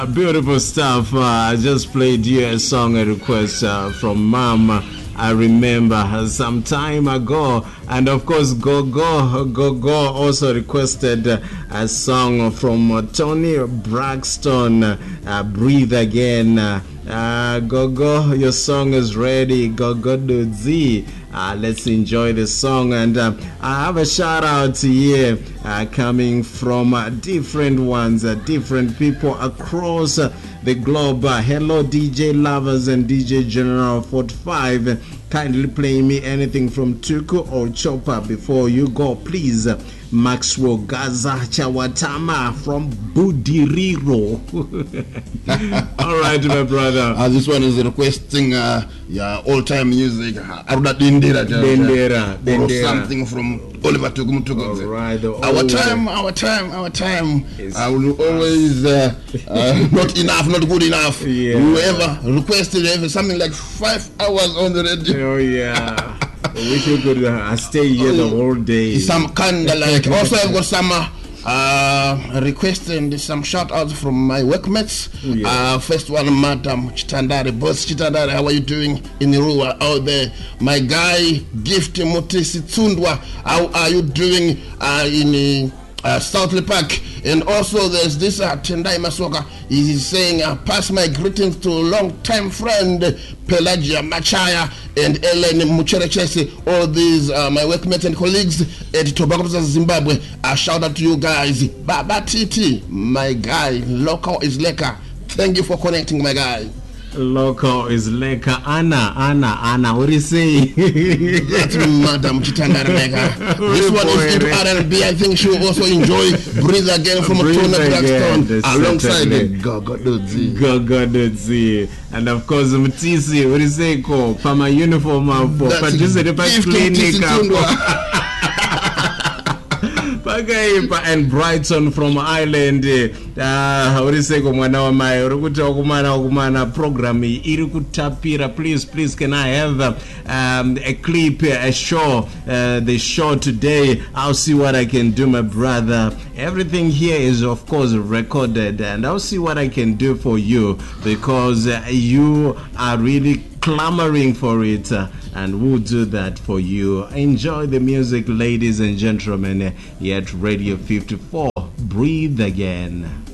Beautiful stuff. I just played you a song, a request from Mom. I remember some time ago, and of course, Go also requested a song from Tony Braxton, Breathe Again. Go, your song is ready. Go do Z. Let's enjoy the song, and I have a shout out here coming from different ones, different people across the globe. Hello, DJ lovers and DJ General 45. Kindly play me anything from Tuku or Chopper before you go, please. Maxwell Gaza Chawatama from Budiriro. All right, my brother. This one is requesting all-time music. Aruda Dendera. Or something from Oliver Tugumutugu. All right. Our time. I will always not enough, not good enough. Yeah. Whoever requested something like 5 hours on the radio. Oh, yeah. I wish you could stay here the whole day. Some kind of like. Also, I've got some requests and some shout outs from my workmates. Yeah. First one, Madam Chitandari. Boss Chitandari, how are you doing in Irua out there? My guy, Gift Motesi Tundwa, how are you doing in Southly Park? And also there's this Tendai Masoka. He's saying pass my greetings to long-time friend Pelagia Machaya and Ellen Mucherechesi. All these my workmates and colleagues at Tobacco Zimbabwe. A shout out to you guys. Baba Titi, my guy. Local is Leka. Thank you for connecting, my guy. Local is Leka. Anna, what do you say? That's Madam Chitandara. This one is into R&B. I think she will also enjoy Breathe Again from Tony Braxton alongside Gogodzi. And of course, Mtisi, what do you say? Pama uniform for producer clinic. And Brighton from Ireland. How do you say kumana wa mai urukuta kumana program iri kutapira. Please can I have a clip, a show, the show today? I'll see what I can do, my brother. Everything here is of course recorded, and I'll see what I can do for you, because you are really clamoring for it, and we'll do that for you. Enjoy the music, ladies and gentlemen, here at Radio 54. Breathe Again.